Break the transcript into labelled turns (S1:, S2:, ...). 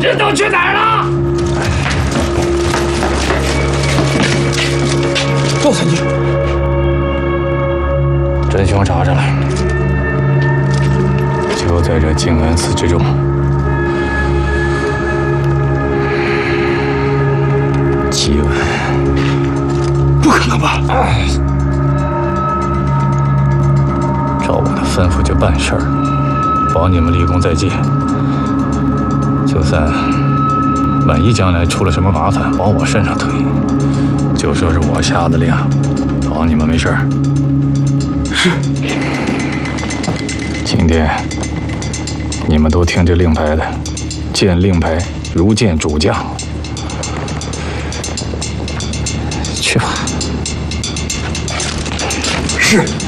S1: 人都去哪儿了？
S2: 赵参军，
S3: 真凶查着了，就在这静安寺之中。吉文，
S2: 不可能吧？
S3: 照我的吩咐就办事儿，保你们立功在即。就算万一将来出了什么麻烦，往我身上推，就说是我下的令，保你们没事儿。
S2: 是。
S3: 今天你们都听这令牌的，见令牌如见主将。去吧。
S2: 是。